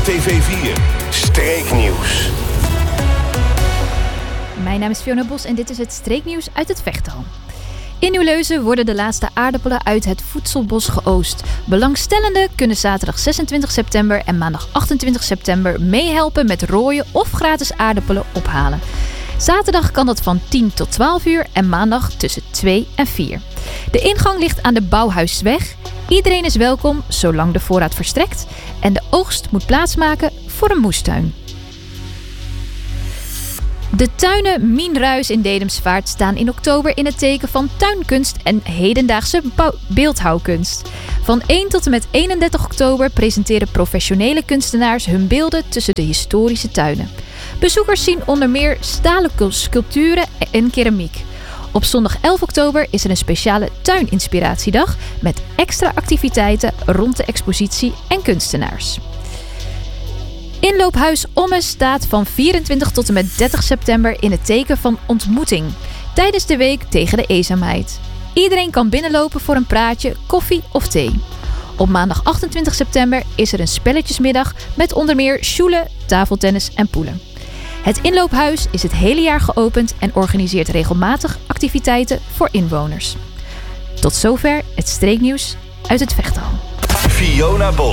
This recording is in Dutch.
RTV 4 Streeknieuws. Mijn naam is Fiona Bos en dit is het streeknieuws uit het Vechtal. In Nieuwleusen worden de laatste aardappelen uit het voedselbos geoost. Belangstellenden kunnen zaterdag 26 september en maandag 28 september meehelpen met rooien of gratis aardappelen ophalen. Zaterdag kan dat van 10 tot 12 uur en maandag tussen 2 en 4. De ingang ligt aan de Bouwhuisweg. Iedereen is welkom, zolang de voorraad verstrekt. En de oogst moet plaatsmaken voor een moestuin. De tuinen Mien Ruijs in Dedemsvaart staan in oktober in het teken van tuinkunst en hedendaagse beeldhouwkunst. Van 1 tot en met 31 oktober presenteren professionele kunstenaars hun beelden tussen de historische tuinen. Bezoekers zien onder meer stalen sculpturen en keramiek. Op zondag 11 oktober is er een speciale tuininspiratiedag met extra activiteiten rond de expositie en kunstenaars. Inloophuis Omme staat van 24 tot en met 30 september in het teken van ontmoeting, tijdens de week tegen de eenzaamheid. Iedereen kan binnenlopen voor een praatje, koffie of thee. Op maandag 28 september is er een spelletjesmiddag met onder meer sjoelen, tafeltennis en poelen. Het inloophuis is het hele jaar geopend en organiseert regelmatig activiteiten voor inwoners. Tot zover het streeknieuws uit het Vechtal. Fiona Bos.